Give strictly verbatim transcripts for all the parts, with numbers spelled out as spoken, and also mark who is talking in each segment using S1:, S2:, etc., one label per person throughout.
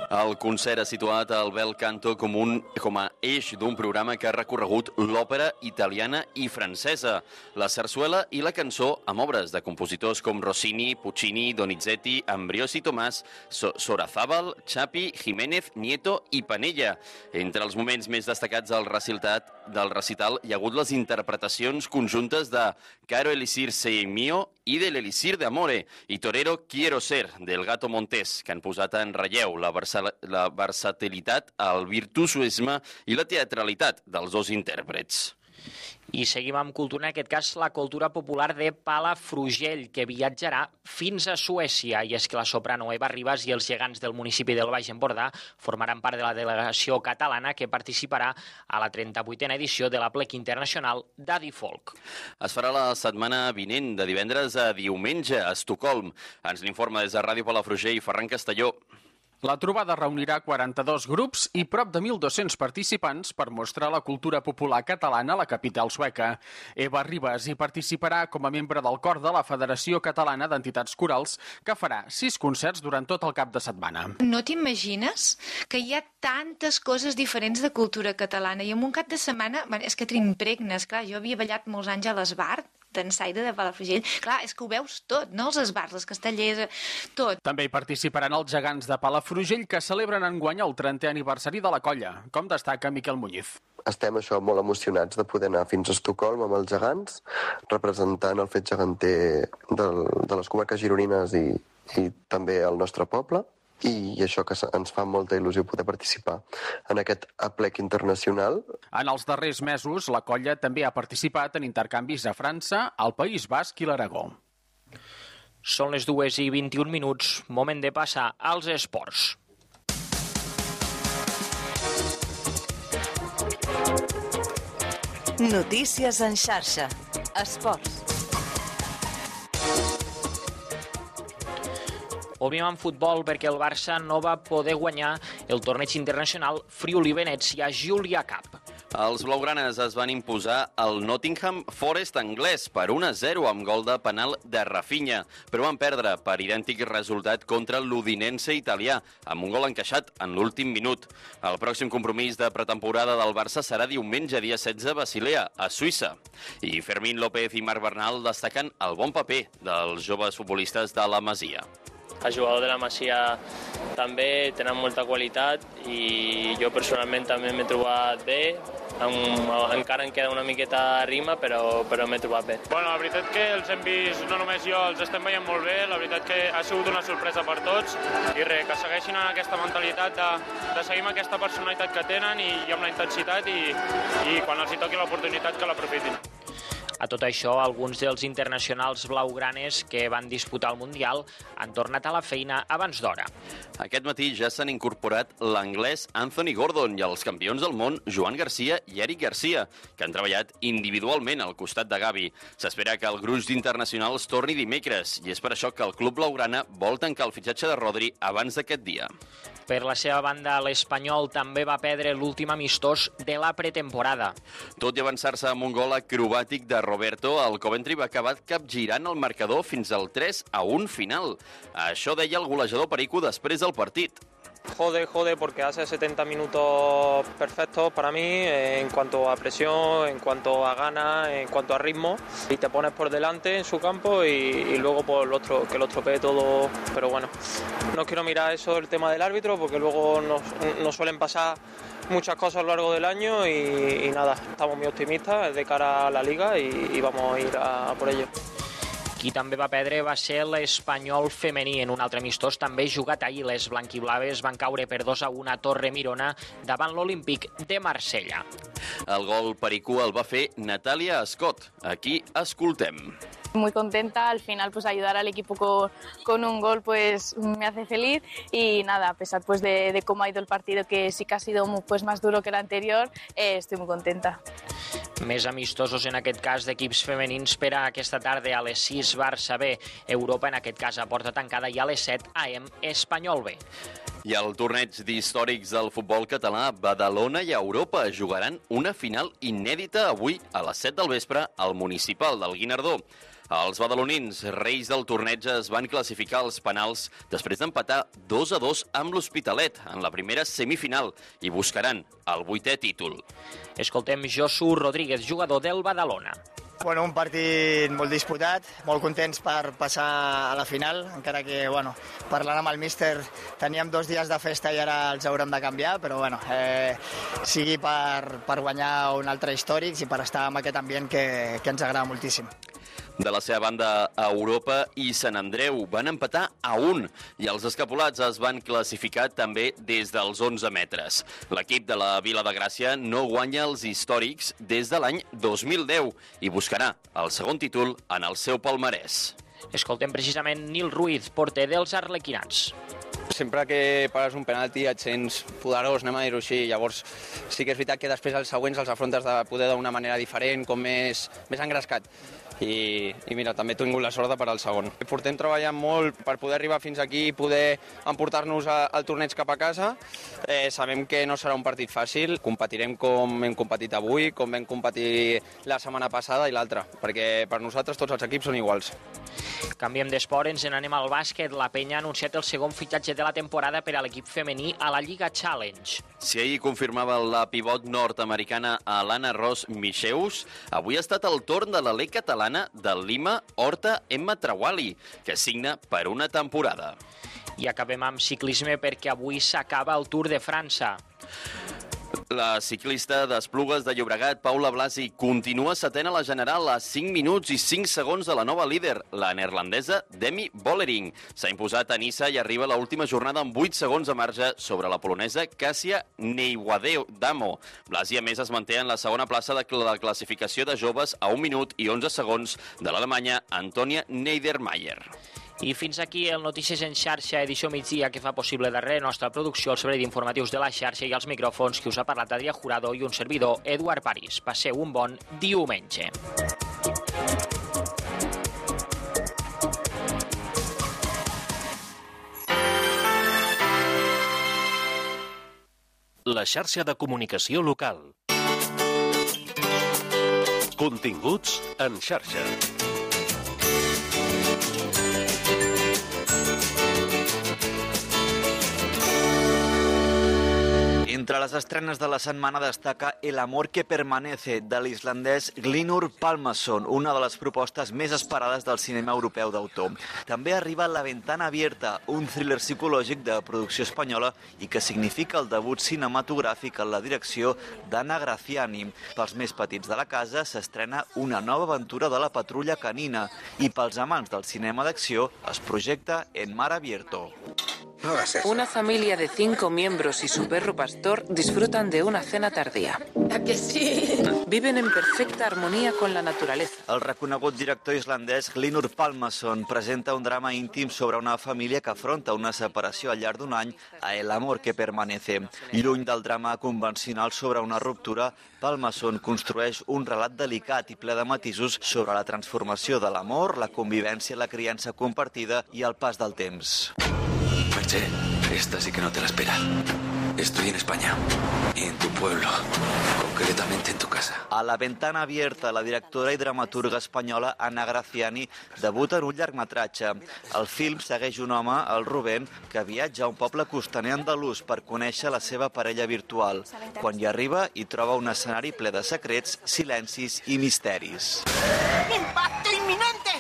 S1: El concert ha situat el bel canto com, un, com a eix d'un programa que ha recorregut l'òpera italiana i francesa, la sarsuela i la cançó amb obres de compositors com Rossini, Puccini, Donizetti, Ambriosi Tomàs, so Sorazábal, Chapi, Jiménez, Nieto i Panella. Entre els moments més destacats del recital, del recital hi ha hagut les interpretacions conjuntes de Caro Elisir Sei Mio i de l'Elisir de Amore i Torero Quiero Ser, del Gato Montés, que han posat en relleu la, versa la versatilitat, el virtuosisme i la teatralitat dels dos intèrprets.
S2: I seguim amb cultura, en aquest cas la cultura popular de Palafrugell, que viatjarà fins a Suècia. I és que la soprano Eva Ribas i els gegants del municipi del Baix Empordà formaran part de la delegació catalana que participarà a la trenta-vuitena edició de l'Aplec Internacional Daddy Folk.
S1: Es farà la setmana vinent, de divendres a diumenge, a Estocolm. Ens l'informa des de Ràdio Palafrugell, Ferran Castelló.
S3: La trobada reunirà quaranta-dos grups i prop de mil dos-cents participants per mostrar la cultura popular catalana a la capital sueca. Eva Ribas hi participarà com a membre del cor de la Federació Catalana d'Entitats Corals, que farà sis concerts durant tot el cap de setmana.
S4: No t'imagines que hi ha tantes coses diferents de cultura catalana i en un cap de setmana, bueno, és que t'impregnes, clar, jo havia ballat molts anys a l'Esbart, d'ensaire de Palafrugell. Clar, és que ho veus tot, no? Els esbars, les castellers, tot.
S3: També hi participaran els gegants de Palafrugell, que celebren enguany el trentè aniversari de la colla, com destaca Miquel Muñiz.
S5: Estem això molt emocionats de poder anar fins a Estocolm amb els gegants, representant el fet geganter del, de les comarques gironines i, i també el nostre poble. I això que ens fa molta il·lusió poder participar en aquest aplec internacional.
S3: En els darrers mesos, la colla també ha participat en intercanvis a França, al País Basc i l'Aragó.
S2: Són les dues i vint-i-un minuts, moment de passar als esports.
S6: Notícies en xarxa. Esports.
S2: Obrim amb futbol perquè el Barça no va poder guanyar el torneig internacional Friuli-Venècia Giulia Cup.
S1: Els blaugranes es van imposar al Nottingham Forest anglès per un a zero amb gol de penal de Rafinha, però van perdre per idèntic resultat contra l'Udinense italià, amb un gol encaixat en l'últim minut. El pròxim compromís de pretemporada del Barça serà diumenge, dia setze, a Basilea, a Suïssa. I Fermín López i Marc Bernal destaquen el bon paper dels joves futbolistes de la Masia.
S7: Els jugadors de la Masia també tenen molta qualitat i jo personalment també m'he trobat bé. Encara em queda una miqueta a rima, però, però m'he trobat bé.
S8: Bueno, la veritat que els hem vist, no només jo, els estem veient molt bé, la veritat que ha sigut una sorpresa per tots i res, que segueixin en aquesta mentalitat de, de seguir amb aquesta personalitat que tenen i, i amb la intensitat i, i quan els hi toqui l'oportunitat que l'aprofitin.
S2: A tot això, alguns dels internacionals blaugranes que van disputar el Mundial han tornat a la feina abans d'hora.
S1: Aquest matí ja s'han incorporat l'anglès Anthony Gordon i els campions del món Joan Garcia i Eric Garcia, que han treballat individualment al costat de Gavi. S'espera que el gruix d'internacionals torni dimecres i és per això que el club blaugrana vol tancar el fitxatge de Rodri abans d'aquest dia.
S2: Per la seva banda, l'Espanyol també va perdre l'últim amistós de la pretemporada.
S1: Tot i avançar-se amb un gol acrobàtic de Roberto, el Coventry va acabar capgirant el marcador fins al tres a un final. Això deia el golejador Perico després del partit.
S9: Jode, jode, porque hace setenta minutos perfectos para mí eh, en cuanto a presión, en cuanto a ganas, en cuanto a ritmo, y te pones por delante en su campo y, y luego por el otro, que lo estropee todo, pero bueno, no quiero mirar eso el tema del árbitro porque luego nos, nos suelen pasar muchas cosas a lo largo del año y, y nada, estamos muy optimistas de cara a la Liga y, y vamos a ir a, a por ello.
S2: Qui també va perdre va ser l'Espanyol femení en un altre amistós també jugat ahir. Les blanquiblaves van caure per dos a un a Torre Mirona davant l'Olímpic de Marsella.
S1: El gol Pericú el va fer Natàlia Scott. Aquí escoltem.
S10: Muy contenta, al final pues ayudar al equipo con, con un gol pues me hace feliz y nada, a pesar pues de, de cómo ha ido el partido, que sí que ha sido pues más duro que el anterior, eh, estoy muy contenta.
S2: Més amistosos en aquest cas d'equips femenins per a aquesta tarda a les sis Barça B, Europa en aquest cas a porta tancada i a les set A M Espanyol B.
S1: I al torneig d'històrics del futbol català, Badalona i Europa jugaran una final inèdita avui a les set del vespre al municipal del Guinardó. Els badalonins, reis del torneig, es van classificar als penals després d'empatar dos a dos amb l'Hospitalet en la primera semifinal i buscaran el vuitè títol.
S2: Escoltem Josu Rodríguez, jugador del Badalona.
S11: Bueno, un partit molt disputat, molt contents per passar a la final, encara que, bueno, parlant amb el míster, teníem dos dies de festa i ara els haurem de canviar, però, bueno, eh, sigui per, per guanyar un altre històrics i per estar en aquest ambient que, que ens agrada moltíssim.
S1: De la seva banda, Europa i Sant Andreu van empatar a un i els escapulats es van classificar també des dels onze metres. L'equip de la Vila de Gràcia no guanya els històrics des de l'any dos mil deu i buscarà el segon títol en el seu palmarès.
S2: Escoltem precisament Nil Ruiz, porter dels arlequinats.
S12: Sempre que pares un penalti et sents poderós, anem a dir-ho així. Llavors sí que és veritat que després els següents els afrontes de poder d'una manera diferent, com més, més engrescat. I, i mira, també he tingut la sort de parar el segon. Portem treballant molt per poder arribar fins aquí i poder emportar-nos al torneig cap a casa. Eh, sabem que no serà un partit fàcil, competirem com hem competit avui, com vam competir la setmana passada i l'altra, perquè per nosaltres tots els equips són iguals.
S2: Canviem d'esport, ens n'anem al bàsquet. La Penya ha anunciat el segon fitxatge de la temporada per a l'equip femení a la Lliga Challenge.
S1: Si ahir confirmava la pivot nord-americana Alana Ross Micheus, avui ha estat el torn de l'A L E catalana del Lima Horta Emma Trawali, que signa per una temporada.
S2: I acabem amb ciclisme perquè avui s'acaba el Tour de França.
S1: La ciclista d'Esplugues de Llobregat, Paula Blasi, continua setena a la general a cinc minuts i cinc segons de la nova líder, la neerlandesa Demi Vollering. S'ha imposat a Niça i arriba a l'última jornada amb vuit segons de marge sobre la polonesa Kasia Neiwadamo. Blasi, a més, es manté en la segona plaça de la classificació de joves a un minut i onze segons de l'alemanya Antonia Neidermayer.
S2: I fins aquí el Notícies en xarxa, edició migdia, que fa possible darrere nostra producció, el servei d'informatius de la xarxa i els micròfons que us ha parlat Adrià Jurado i un servidor, Eduard París. Passeu un bon diumenge.
S13: La xarxa de comunicació local. Continguts en xarxa.
S14: Entre les estrenes de la setmana destaca El amor que permanece, de l'islandès Glinur Palmason, una de les propostes més esperades del cinema europeu d'autor. També arriba La ventana abierta, un thriller psicològic de producció espanyola i que significa el debut cinematogràfic en la direcció d'Anna Graciani. Pels més petits de la casa s'estrena una nova aventura de la patrulla canina i pels amants del cinema d'acció es projecta En mar abierto.
S15: Una familia de cinco miembros y su perro pastor disfrutan de una cena tardía. ¿A que sí? Viven en perfecta armonía con la naturaleza.
S14: El reconegut director islandès Glinur Palmason presenta un drama íntim sobre una família que afronta una separació al llarg d'un any a El amor que permanece. Lluny del drama convencional sobre una ruptura, Palmason construeix un relat delicat i ple de matisos sobre la transformació de l'amor, la convivència, la criança compartida i el pas del temps.
S16: Merche, esta sí que no te la espera. Estoy en España, en tu pueblo, concretamente en tu casa.
S14: A La ventana abierta, la directora i dramaturga espanyola Anna Graciani debuta en un llargmetratge. El film segueix un home, el Rubén, que viatja a un poble costaner andalús per conèixer la seva parella virtual. Quan hi arriba, hi troba un escenari ple de secrets, silencis i misteris.
S17: ¡Impacto inminente!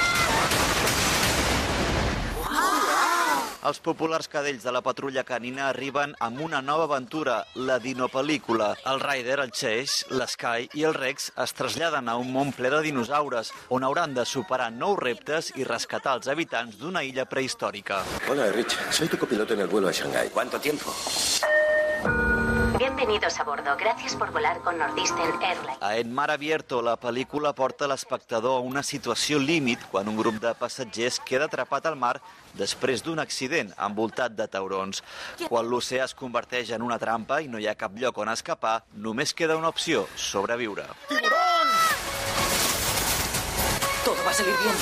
S14: Els populars cadells de la patrulla canina arriben amb una nova aventura, la dinopel·lícula. El Ryder, el Chase, l'Sky i el Rex es traslladen a un món ple de dinosaures, on hauran de superar nous reptes i rescatar els habitants d'una illa prehistòrica.
S18: Hola, Rich. Soy tu copiloto en el vuelo a Shanghái. ¿Cuánto tiempo?
S19: Bienvenidos a bordo. Gracias por volar con Northeastern Airlines.
S14: A En mar abierto, la pel·lícula porta l'espectador a una situació límit quan un grup de passatgers queda atrapat al mar després d'un accident envoltat de taurons. Quan l'oceà es converteix en una trampa i no hi ha cap lloc on escapar, només queda una opció: sobreviure.
S17: ¡Tiburón!
S15: Todo va a salir bien.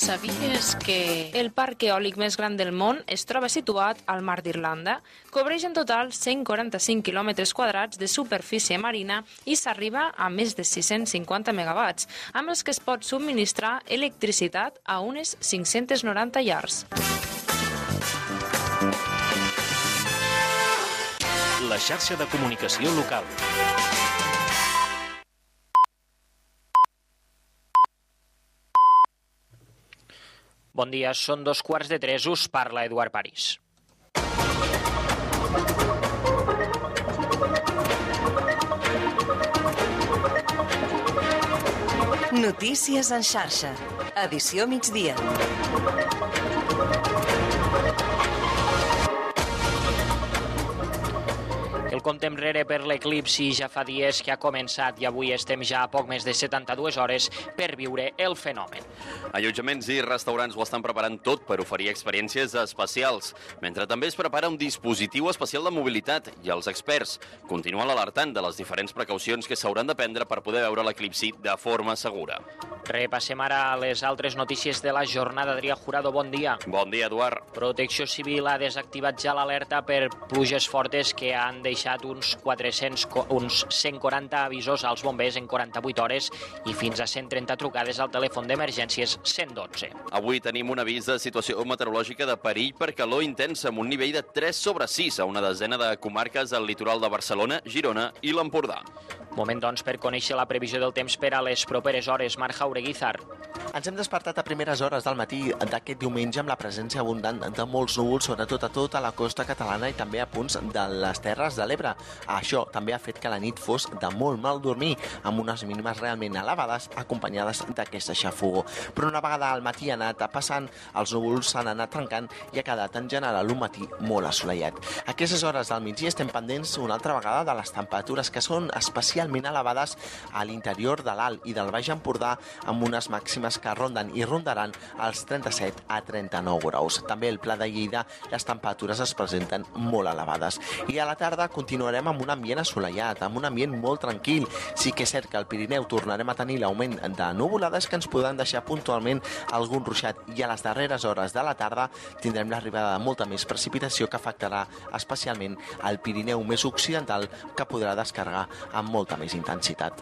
S15: Sabies que el parc eòlic més gran del món es troba situat al Mar d'Irlanda? Cobreix en total cent quaranta-cinc quilòmetres quadrats de superfície marina i s'arriba a més de sis-cents cinquanta megawatts, amb els que es pot subministrar electricitat a unes cinc-cents noranta llars.
S13: La xarxa de comunicació local.
S2: Bon dia, són dos quarts de tres, us parla Eduard París.
S6: Notícies en xarxa. Edició migdia.
S2: El compte enrere per l'eclipsi ja fa dies que ha començat i avui estem ja a poc més de setanta-dues hores per viure el fenomen.
S1: Allotjaments i restaurants ho estan preparant tot per oferir experiències especials, mentre també es prepara un dispositiu especial de mobilitat i els experts continuen alertant de les diferents precaucions que s'hauran de prendre per poder veure l'eclipsi de forma segura.
S2: Repassem ara les altres notícies de la jornada. Adrià Jurado, bon dia.
S1: Bon dia, Eduard.
S2: Protecció Civil ha desactivat ja l'alerta per pluges fortes que han deixat uns quatre-cents, uns cent quaranta avisos als bombers en quaranta-vuit hores i fins a cent trenta trucades al telèfon d'emergències cent dotze.
S1: Avui tenim un avís de situació meteorològica de perill per calor intensa amb un nivell de tres sobre sis a una desena de comarques al litoral de Barcelona, Girona i l'Empordà.
S2: Moment, doncs, per conèixer la previsió del temps per a les properes hores. Marc Jaureguizar.
S20: Ens hem despertat a primeres hores del matí d'aquest diumenge amb la presència abundant de molts núvols, sobretot a tota la costa catalana i també a punts de les Terres de l'Ebre. Això també ha fet que la nit fos de molt mal dormir, amb unes mínimes realment elevades acompanyades d'aquesta xafogor. Però una vegada al matí ha anat passant, els núvols s'han anat trencant i ha quedat en general un matí molt assolellat. A aquestes hores del migdia estem pendents una altra vegada de les temperatures que són especialment elevades a l'interior de l'Alt i del Baix Empordà, amb unes màximes que ronden i rondaran els trenta-set a trenta-nou graus. També al Pla de Lleida les temperatures es presenten molt elevades. I a la tarda continuarem amb un ambient assolellat, amb un ambient molt tranquil. Sí que és cert que al Pirineu tornarem a tenir l'augment de nuvolades que ens podran deixar puntualment algun ruixat i a les darreres hores de la tarda tindrem l'arribada de molta més precipitació que afectarà especialment al Pirineu més occidental, que podrà descarregar amb molta més intensitat.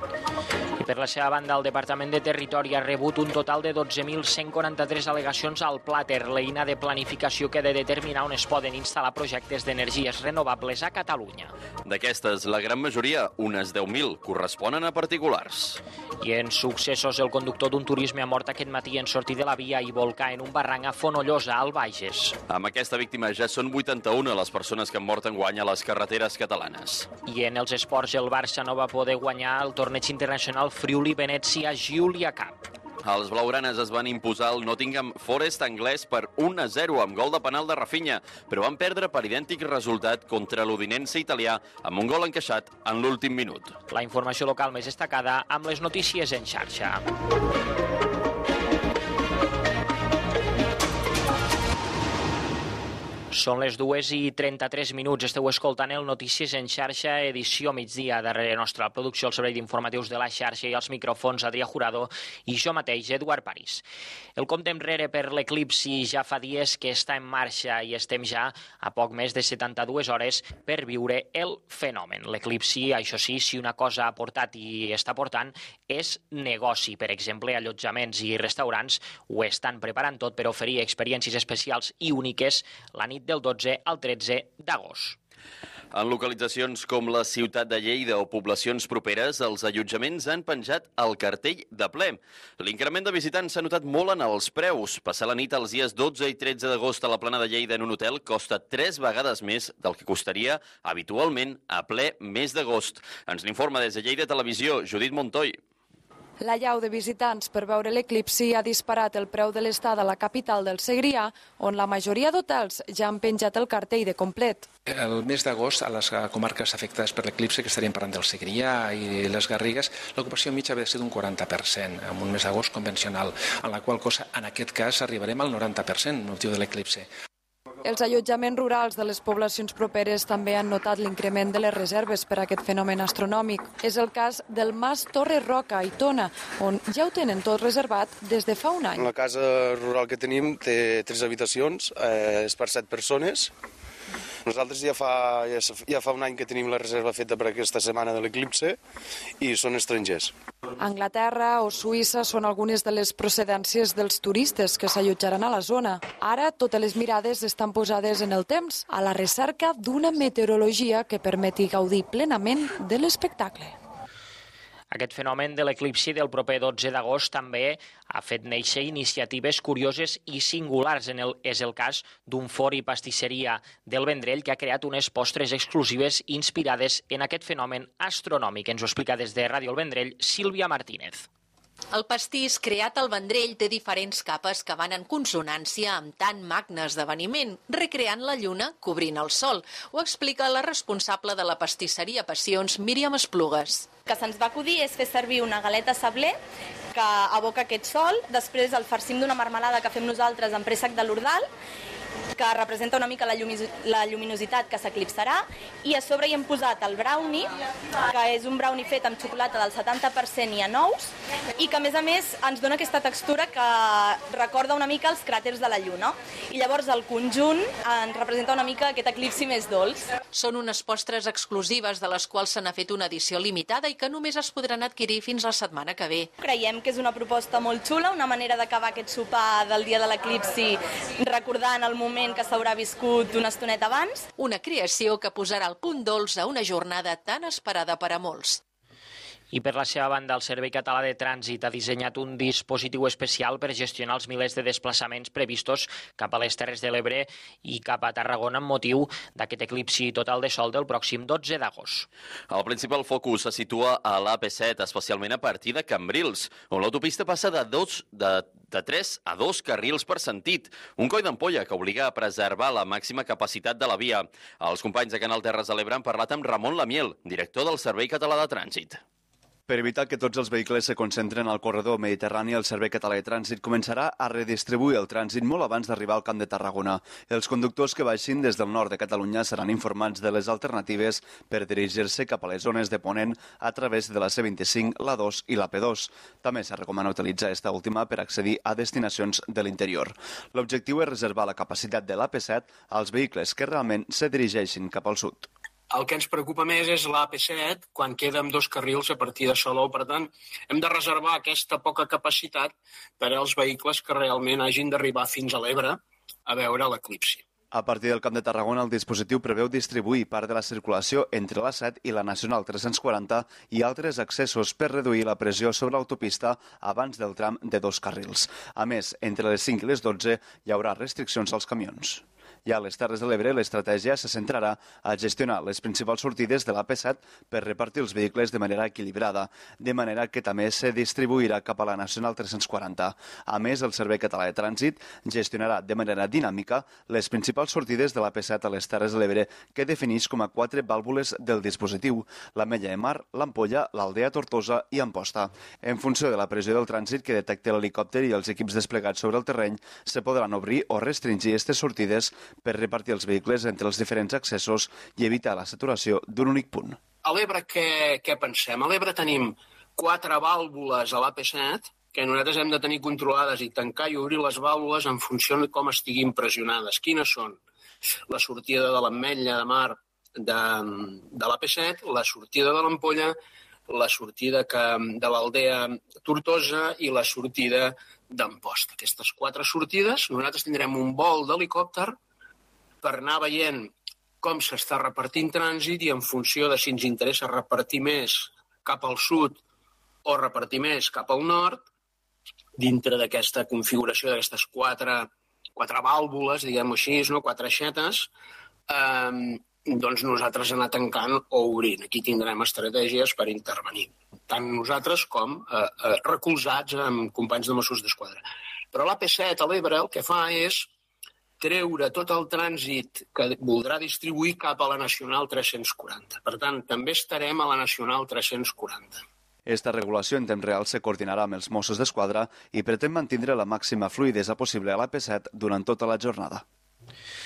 S2: I per la seva banda, el Departament de Territori ha rebut un total de dotze mil cent quaranta-tres al·legacions al Plater, l'eina de planificació que ha de determinar on es poden instal·lar projectes d'energies renovables a Catalunya.
S1: D'aquestes, la gran majoria, unes deu mil, corresponen a particulars.
S2: I en successos, el conductor d'un turisme ha mort aquest matí en sortir de la via i volcar en un barranc a Fonollosa, al Bages.
S1: Amb aquesta víctima ja són vuitanta-una les persones que han mort enguany a les carreteres catalanes.
S2: I en els esports, el Barça no va poder guanyar el torneig internacional Friuli-Venezia Giulia Cup.
S1: Els blaugranes es van imposar el Nottingham Forest anglès per un a zero amb gol de penal de Rafinha, però van perdre per idèntic resultat contra l'Udinense italià amb un gol encaixat en l'últim minut.
S2: La informació local més destacada amb les notícies en xarxa. Són les dues i trenta-tres minuts. Esteu escoltant el Notícies en xarxa, edició migdia. Darrere nostra la producció, el servei d'informatius de la xarxa i els micròfons, Adrià Jurado i jo mateix, Eduard París. El compte enrere per l'eclipsi ja fa dies que està en marxa i estem ja a poc més de setanta-dues hores per viure el fenomen. L'eclipsi, això sí, si una cosa ha portat i està portant, és negoci. Per exemple, allotjaments i restaurants ho estan preparant tot per oferir experiències especials i úniques la nit del dotze al tretze d'agost.
S1: En localitzacions com la ciutat de Lleida o poblacions properes, els allotjaments han penjat el cartell de ple. L'increment de visitants s'ha notat molt en els preus. Passar la nit els dies dotze i tretze d'agost a la Plana de Lleida en un hotel costa tres vegades més del que costaria habitualment a ple mes d'agost. Ens n'informa des de Lleida Televisió, Judit Montoy.
S21: La llau de visitants per veure l'eclipsi ha disparat el preu de l'estada a la capital del Segrià, on la majoria d'hotels ja han penjat el cartell de complet.
S22: El mes d'agost, a les comarques afectades per l'eclipsi, que estaríem parlant del Segrià i les Garrigues, l'ocupació mitja va ser d'un quaranta per cent, en un mes d'agost convencional, en la qual cosa, en aquest cas, arribarem al noranta per cent, motiu de l'eclipsi.
S21: Els allotjaments rurals de les poblacions properes també han notat l'increment de les reserves per a aquest fenomen astronòmic. És el cas del Mas Torre Roca, a Aitona, on ja ho tenen tot reservat des de fa un any.
S4: La casa rural que tenim té tres habitacions, eh, és per set persones. Nosaltres ja fa, ja, ja fa un any que tenim la reserva feta per aquesta setmana de l'eclipse i són estrangers.
S21: Anglaterra o Suïssa són algunes de les procedències dels turistes que s'allotjaran a la zona. Ara totes les mirades estan posades en el temps, a la recerca d'una meteorologia que permeti gaudir plenament de l'espectacle.
S2: Aquest fenomen de l'eclipsi del proper dotze d'agost també ha fet néixer iniciatives curioses i singulars. En el, és el cas d'un forn i pastisseria del Vendrell que ha creat unes postres exclusives inspirades en aquest fenomen astronòmic. Ens ho explica des de Ràdio El Vendrell, Sílvia Martínez.
S5: El pastís creat al Vendrell té diferents capes que van en consonància amb tan magne esdeveniment, recreant la lluna cobrint el sol. Ho explica la responsable de la pastisseria Passions, Míriam Esplugues.
S23: Que se'ns va acudir és fer servir una galeta sablé que aboca aquest sol, després el farcim d'una marmelada que fem nosaltres amb préssec de l'Ordal, que representa una mica la, llumis, la lluminositat que s'eclipsarà, i a sobre hi hem posat el brownie, que és un brownie fet amb xocolata del setanta per cent i a nous, i que a més a més ens dona aquesta textura que recorda una mica els cràters de la Lluna. I llavors el conjunt ens representa una mica aquest eclipsi més dolç.
S5: Són unes postres exclusives de les quals se n'ha fet una edició limitada i que només es podran adquirir fins la setmana que ve.
S23: Creiem que és una proposta molt xula, una manera d'acabar aquest sopar del dia de l'eclipsi recordant el moment que s'haurà viscut una estoneta abans.
S5: Una creació que posarà el punt dolç a una jornada tan esperada per a molts.
S2: I per la seva banda, el Servei Català de Trànsit ha dissenyat un dispositiu especial per gestionar els milers de desplaçaments previstos cap a les Terres de l'Ebre i cap a Tarragona amb motiu d'aquest eclipsi total de sol del pròxim dotze d'agost.
S1: El principal focus se situa a l'A P set, especialment a partir de Cambrils, on l'autopista passa de, dos, de, de tres a dos carrils per sentit, un coll d'ampolla que obliga a preservar la màxima capacitat de la via. Els companys de Canal Terres de l'Ebre han parlat amb Ramon Lamiel, director del Servei Català de Trànsit.
S24: Per evitar que tots els vehicles se concentren al corredor mediterrani, el Servei Català de Trànsit començarà a redistribuir el trànsit molt abans d'arribar al Camp de Tarragona. Els conductors que baixin des del nord de Catalunya seran informats de les alternatives per dirigir-se cap a les zones de Ponent a través de la C vint-i-cinc, la dos i la P dos. També se recomana utilitzar esta última per accedir a destinacions de l'interior. L'objectiu és reservar la capacitat de l'A P set als vehicles que realment se dirigeixin cap al sud.
S25: El que ens preocupa més és l'A P set, quan queda amb dos carrils a partir de Salou. Per tant, hem de reservar aquesta poca capacitat per als vehicles que realment hagin d'arribar fins a l'Ebre a veure l'eclipsi.
S24: A partir del Camp de Tarragona, el dispositiu preveu distribuir part de la circulació entre l'A set i la Nacional tres-cents quaranta i altres accessos per reduir la pressió sobre l'autopista abans del tram de dos carrils. A més, entre les cinc i les dotze hi haurà restriccions als camions. Ja a les Terres de l'Ebre, l'estratègia se centrarà a gestionar les principals sortides de l'A P set per repartir els vehicles de manera equilibrada, de manera que també se distribuirà cap a la Nacional tres-cents quaranta. A més, el Servei Català de Trànsit gestionarà de manera dinàmica les principals sortides de l'A P set a les Terres de l'Ebre, que defineix com a quatre vàlvules del dispositiu: l'Ametlla de Mar, l'Ampolla, l'Aldea Tortosa i Amposta. En funció de la pressió del trànsit que detecta l'helicòpter i els equips desplegats sobre el terreny, se podran obrir o restringir aquestes sortides per repartir els vehicles entre els diferents accessos i evitar la saturació d'un únic punt.
S25: A l'Ebre què, què pensem? A l'Ebre tenim quatre vàlvules a l'A P set que nosaltres hem de tenir controlades i tancar i obrir les vàlvules en funció de com estiguin pressionades. Quines són? La sortida de l'Ametlla de Mar de, de l'A P set, la sortida de l'Ampolla, la sortida que, de l'Aldea Tortosa i la sortida d'Amposta. Aquestes quatre sortides, nosaltres tindrem un vol d'helicòpter per anar veient com s'està repartint trànsit i en funció de si ens interessa repartir més cap al sud o repartir més cap al nord, dintre d'aquesta configuració d'aquestes quatre, quatre vàlvules, diguem-ho així, no? Quatre aixetes, eh, doncs nosaltres anar tancant o obrint. Aquí tindrem estratègies per intervenir, tant nosaltres com eh, eh, recolzats amb companys de Mossos d'Esquadra. Però l'A P set a l'Ebre el que fa és treure tot el trànsit que voldrà distribuir cap a la Nacional tres-cents quaranta. Per tant, també estarem a la Nacional tres-cents quaranta.
S24: Esta regulació en temps real se coordinarà amb els Mossos d'Esquadra i pretén mantindre la màxima fluïdesa possible a l'A P set durant tota la jornada.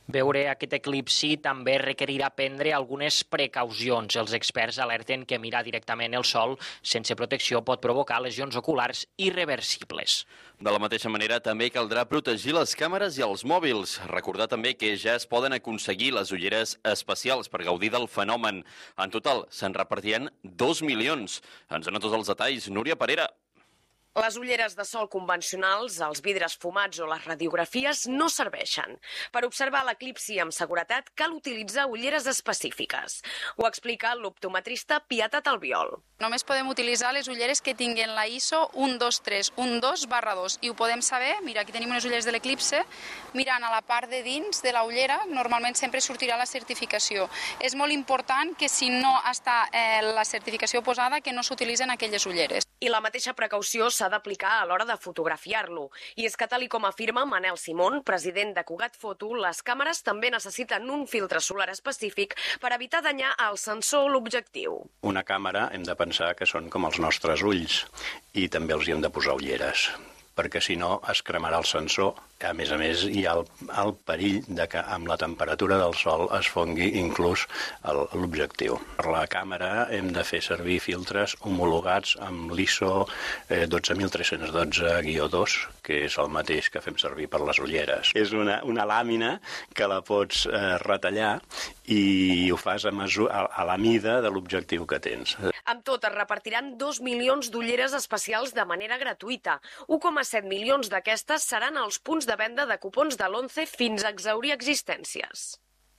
S2: Veure aquest eclipsi també requerirà prendre algunes precaucions. Els experts alerten que mirar directament el sol sense protecció pot provocar lesions oculars irreversibles.
S1: De la mateixa manera, també caldrà protegir les càmeres i els mòbils. Recordar també que ja es poden aconseguir les ulleres especials per gaudir del fenomen. En total, se'n repartiran dos milions. Ens dona tots els detalls, Núria Parera.
S3: Les ulleres de sol convencionals, els vidres fumats o les radiografies no serveixen. Per observar l'eclipsi amb seguretat cal utilitzar ulleres específiques. Ho explica l'optometrista Pietat Albiol.
S7: Només podem utilitzar les ulleres que tinguin la I S O un dos tres un dos barra dos i ho podem saber, mira, aquí tenim unes ulleres de l'eclipse, mirant a la part de dins de la ullera, normalment sempre sortirà la certificació. És molt important que si no està eh, la certificació posada, que no s'utilitzen aquelles ulleres.
S3: I la mateixa precaució s'ha d'aplicar a l'hora de fotografiar-lo. I és que, tal com afirma Manel Simón, president de Cugat Foto, les càmeres també necessiten un filtre solar específic per evitar danyar el sensor o l'objectiu.
S8: Una càmera hem de pensar que són com els nostres ulls i també els hi hem de posar ulleres, perquè si no es cremarà el sensor. A més a més, hi ha el, el perill de que amb la temperatura del sol es fongui inclús l'objectiu. Per la càmera hem de fer servir filtres homologats amb l'I S O eh, dotze mil tres-cents dotze guió dos, que és el mateix que fem servir per les ulleres. És una, una làmina que la pots eh, retallar i ho fas a, mesu- a, a la mida de l'objectiu que tens.
S3: Amb tot, es repartiran dos milions d'ulleres especials de manera gratuïta. un coma set milions d'aquestes seran als punts de venda de cupons de l'once fins a exhaurir existències.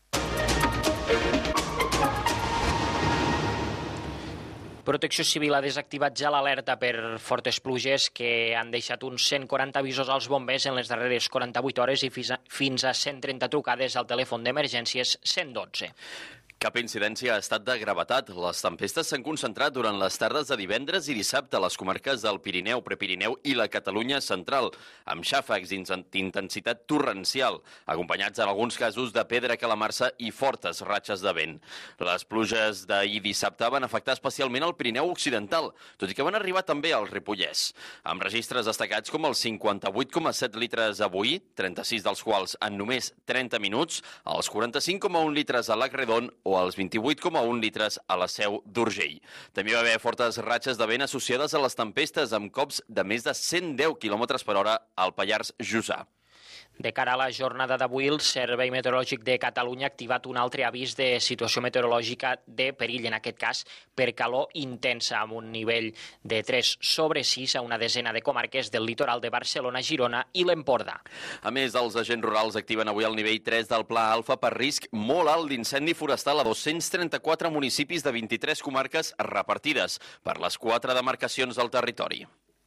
S2: Protecció Civil ha desactivat ja l'alerta per fortes pluges que han deixat uns cent quaranta avisos als bombers en les darreres quaranta-vuit hores i fins a cent trenta trucades al telèfon d'emergències cent dotze.
S1: Cap incidència ha estat de gravetat. Les tempestes s'han concentrat durant les tardes de divendres i dissabte a les comarques del Pirineu, Prepirineu i la Catalunya central, amb xàfecs d'intensitat torrencial, acompanyats en alguns casos de pedra calamarsa i fortes ratxes de vent. Les pluges d'ahir dissabte van afectar especialment el Pirineu occidental, tot i que van arribar també al Ripollès, amb registres destacats com els cinquanta-vuit coma set litres avui, trenta-sis dels quals en només trenta minuts, els quaranta-cinc coma un litres a Lacredon o als vint-i-vuit coma un litres a la Seu d'Urgell. També va haver fortes ratxes de vent associades a les tempestes amb cops de més de cent deu quilòmetres per hora al Pallars Jussà.
S2: De cara a la jornada d'avui, el Servei Meteorològic de Catalunya ha activat un altre avís de situació meteorològica de perill, en aquest cas per calor intensa, amb un nivell de tres sobre sis a una desena de comarques del litoral de Barcelona, Girona i l'Empordà.
S1: A més, els agents rurals activen avui el nivell tres del Pla Alfa per risc molt alt d'incendi forestal a dos-cents trenta-quatre municipis de vint-i-tres comarques repartides per les quatre demarcacions del territori.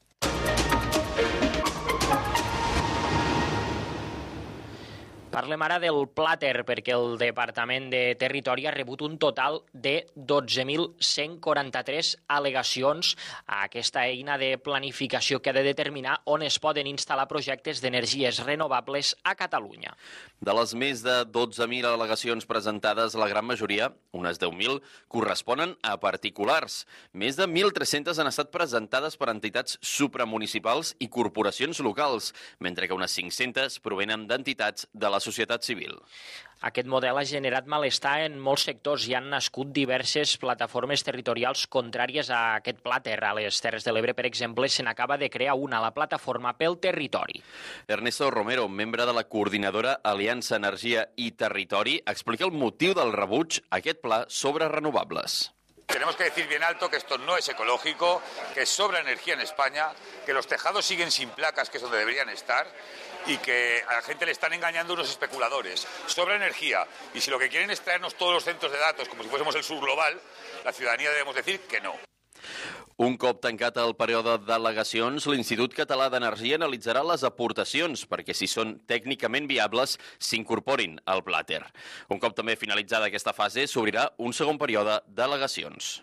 S2: Parlem ara del Plàter, perquè el Departament de Territori ha rebut un total de dotze mil cent quaranta-tres al·legacions a aquesta eina de planificació que ha de determinar on es poden instal·lar projectes d'energies renovables a Catalunya.
S1: De les més de dotze mil al·legacions presentades, la gran majoria, unes deu mil, corresponen a particulars. Més de mil tres-centes han estat presentades per entitats supramunicipals i corporacions locals, mentre que unes cinc-centes provenen d'entitats de la societat civil.
S2: Aquest model ha generat malestar en molts sectors i han nascut diverses plataformes territorials contràries a aquest Plàter. A les Terres de l'Ebre, per exemple, se n'acaba de crear una, la Plataforma pel Territori.
S1: Ernesto Romero, membre de la coordinadora Aliança Energia i Territori, explica el motiu del rebuig a aquest pla sobre renovables.
S9: Tenemos que decir bien alto que esto no es ecológico, que sobra energía en España, que los tejados siguen sin placas, que es donde deberían estar, y que a la gente le están engañando unos especuladores. Sobra energía, y si lo que quieren es traernos todos los centros de datos como si fuésemos el sur global, la ciudadanía debemos decir que no.
S1: Un cop tancat el període d'al·legacions, l'Institut Català d'Energia analitzarà les aportacions perquè, si són tècnicament viables, s'incorporin al Plàter. Un cop també finalitzada aquesta fase, s'obrirà un segon període d'al·legacions.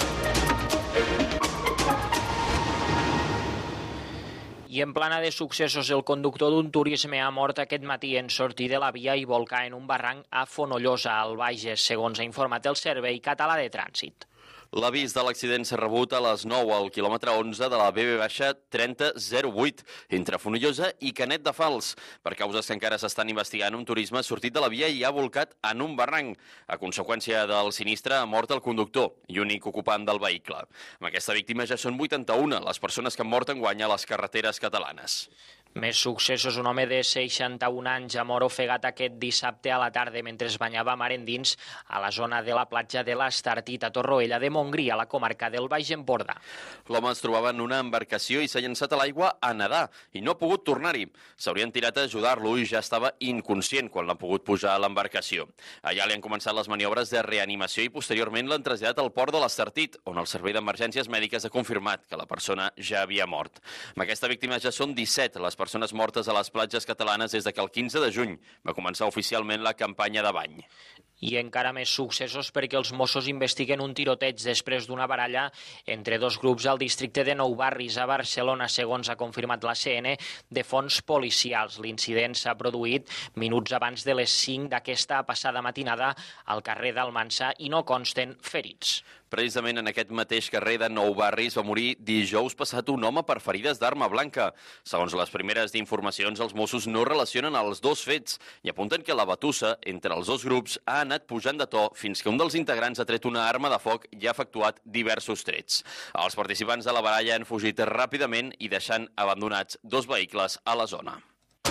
S2: I en plana de successos, el conductor d'un turisme ha mort aquest matí en sortir de la via i volcar en un barranc a Fonollosa, al Bages, segons ha informat el Servei Català de Trànsit.
S1: L'avís de l'accident s'ha rebut a les nou al quilòmetre onze de la B B trenta zero vuit, entre Fonollosa i Canet de Fals. Per causes que encara s'estan investigant, un turisme ha sortit de la via i ha volcat en un barranc. A conseqüència del sinistre, ha mort el conductor i únic ocupant del vehicle. Amb aquesta víctima ja són vuitanta-una les persones que han mort enguany a les carreteres catalanes.
S2: Més successos. Un home de seixanta-un anys ha mort ofegat aquest dissabte a la tarda mentre es banyava mar endins a la zona de la platja de l'Estartit a Torroella de Montgrí, a la comarca del Baix Empordà.
S1: L'home es trobava en una embarcació i s'ha llançat a l'aigua a nedar i no ha pogut tornar-hi. S'haurien tirat a ajudar-lo i ja estava inconscient quan l'han pogut pujar a l'embarcació. Allà li han començat les maniobres de reanimació i posteriorment l'han traslladat al port de l'Estartit, on el Servei d'Emergències Mèdiques ha confirmat que la persona ja havia mort. Amb aquesta víctima ja són disset les persones mortes a les platges catalanes des de que el quinze de juny va començar oficialment la campanya de bany.
S2: I encara més successos perquè els Mossos investiguen un tiroteig després d'una baralla entre dos grups al districte de Nou Barris a Barcelona, segons ha confirmat la C N, de fons policials. L'incident s'ha produït minuts abans de les cinc d'aquesta passada matinada al carrer d'Almansa i no consten ferits.
S1: Precisament en aquest mateix carrer de Nou Barris va morir dijous passat un home per ferides d'arma blanca. Segons les primeres informacions, els Mossos no relacionen els dos fets i apunten que la batussa entre els dos grups ha anat pujant de to fins que un dels integrants ha tret una arma de foc i ha efectuat diversos trets. Els participants de la baralla han fugit ràpidament i deixant abandonats dos vehicles a la zona.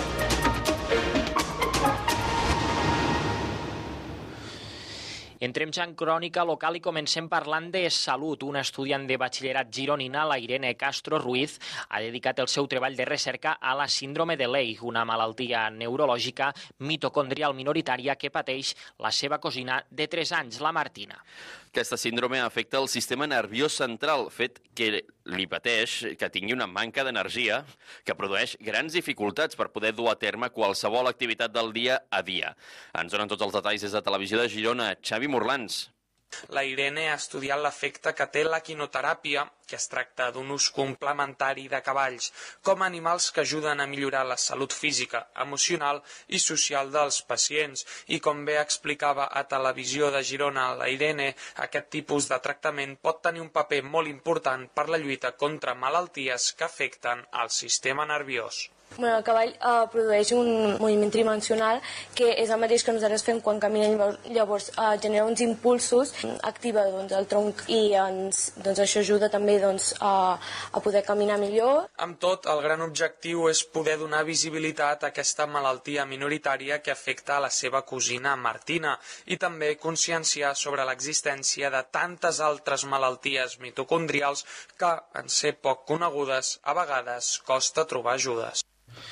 S2: Entrem ja en crònica local i comencem parlant de salut. Una estudiant de batxillerat gironina, la Irene Castro Ruiz, ha dedicat el seu treball de recerca a la síndrome de Leigh, una malaltia neurològica mitocondrial minoritària que pateix la seva cosina de tres anys, la Martina.
S1: Aquesta síndrome afecta el sistema nerviós central, fet que li pateix que tingui una manca d'energia que produeix grans dificultats per poder dur a terme qualsevol activitat del dia a dia. Ens donen tots els detalls des de Televisió de Girona. Xavi Morlans.
S10: La Irene ha estudiat l'efecte que té la quinoteràpia, que es tracta d'un ús complementari de cavalls, com a animals que ajuden a millorar la salut física, emocional i social dels pacients. I com bé explicava a Televisió de Girona la Irene, aquest tipus de tractament pot tenir un paper molt important per la lluita contra malalties que afecten el sistema nerviós.
S23: Bueno, el cavall eh, produeix un moviment tridimensional que és el mateix que nosaltres fem quan caminem, llavors eh, genera uns impulsos, activa doncs, el tronc i ens, doncs, això ajuda també doncs, a, a poder caminar millor.
S10: Amb tot, el gran objectiu és poder donar visibilitat a aquesta malaltia minoritària que afecta a la seva cosina Martina i també conscienciar sobre l'existència de tantes altres malalties mitocondrials que, en ser poc conegudes, a vegades costa trobar ajudes.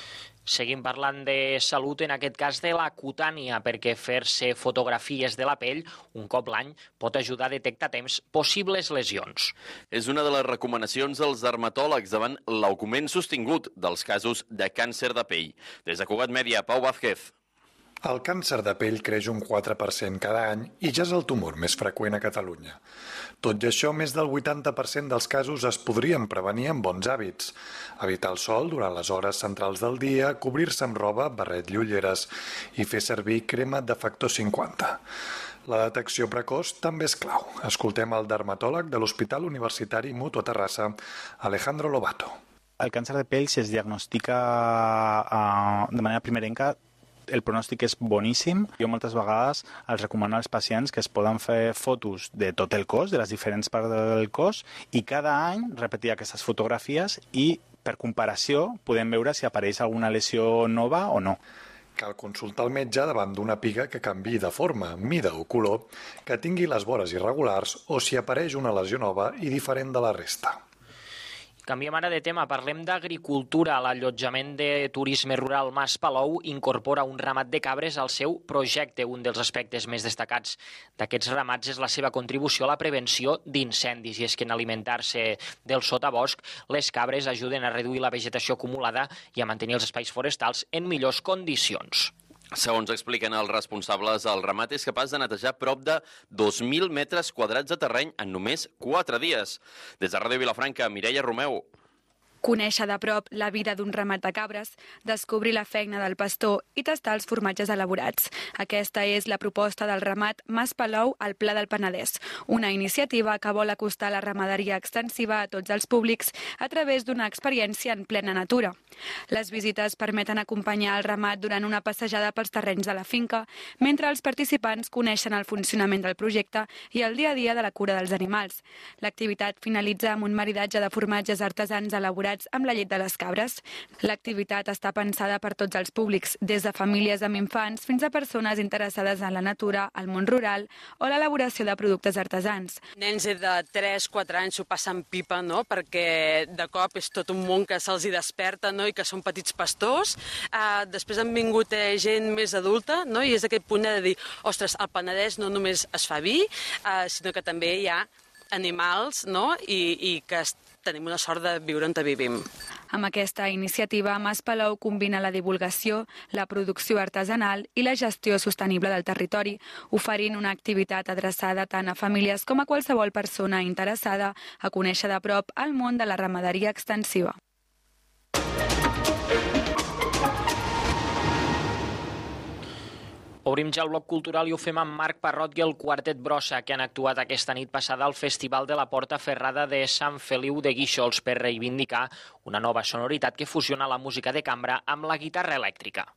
S2: Seguim parlant de salut, en aquest cas de la cutània, perquè fer-se fotografies de la pell un cop l'any pot ajudar a detectar a temps possibles lesions.
S1: És una de les recomanacions dels dermatòlegs davant l'augment sostingut dels casos de càncer de pell. Des de Cugat Mèdia, Pau Vázquez.
S11: El càncer de pell creix un quatre per cent cada any i ja és el tumor més freqüent a Catalunya. Tot i això, més del vuitanta per cent dels casos es podrien prevenir amb bons hàbits. Evitar el sol durant les hores centrals del dia, cobrir-se amb roba, barret i ulleres i fer servir crema de factor cinquanta. La detecció precoç també és clau. Escoltem el dermatòleg de l'Hospital Universitari Mutu a Terrassa, Alejandro Lobato.
S12: El càncer de pell, si es diagnostica uh, de manera primerenca, el pronòstic és boníssim. Jo moltes vegades els recomano als pacients que es poden fer fotos de tot el cos, de les diferents parts del cos, i cada any repetir aquestes fotografies i, per comparació, podem veure si apareix alguna lesió nova o no.
S11: Cal consultar el metge davant d'una piga que canviï de forma, mida o color, que tingui les vores irregulars o si apareix una lesió nova i diferent de la resta.
S2: Canviem ara de tema, parlem d'agricultura. L'allotjament de turisme rural Mas Palou incorpora un ramat de cabres al seu projecte. Un dels aspectes més destacats d'aquests ramats és la seva contribució a la prevenció d'incendis. I és que en alimentar-se del sotabosc, les cabres ajuden a reduir la vegetació acumulada i a mantenir els espais forestals en millors condicions.
S1: Segons expliquen els responsables, el ramat és capaç de netejar prop de dos mil metres quadrats de terreny en només quatre dies. Des de Ràdio Vilafranca, Mireia Romeu.
S14: Conèixer de prop la vida d'un ramat de cabres, descobrir la feina del pastor i tastar els formatges elaborats. Aquesta és la proposta del ramat Mas Palou al Pla del Penedès, una iniciativa que vol acostar la ramaderia extensiva a tots els públics a través d'una experiència en plena natura. Les visites permeten acompanyar el ramat durant una passejada pels terrenys de la finca, mentre els participants coneixen el funcionament del projecte i el dia a dia de la cura dels animals. L'activitat finalitza amb un maridatge de formatges artesans elaborats amb la llet de les cabres. L'activitat està pensada per tots els públics, des de famílies amb infants fins a persones interessades en la natura, el món rural o l'elaboració de productes artesans.
S16: Nens de tres quatre anys s'ho passen pipa, no? Perquè de cop és tot un món que se'ls hi desperta, no? I que són petits pastors. Uh, després han vingut eh, gent més adulta, no? I és aquest punt de dir, ostres, al Penedès no només es fa vi, uh, sinó que també hi ha animals, no? I, i que tenim una sort de viure on vivim.
S14: Amb aquesta iniciativa, Mas Palou combina la divulgació, la producció artesanal i la gestió sostenible del territori, oferint una activitat adreçada tant a famílies com a qualsevol persona interessada a conèixer de prop el món de la ramaderia extensiva.
S2: Obrim ja el bloc cultural i ho fem amb Marc Parrot i el Quartet Brossa, que han actuat aquesta nit passada al Festival de la Porta Ferrada de Sant Feliu de Guíxols per reivindicar una nova sonoritat que fusiona la música de cambra amb la guitarra elèctrica.